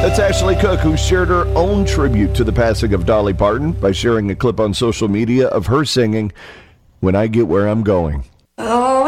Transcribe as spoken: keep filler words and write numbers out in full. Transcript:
That's Ashley Cook, who shared her own tribute to the passing of Dolly Parton by sharing a clip on social media of her singing When I Get Where I'm Going. Oh.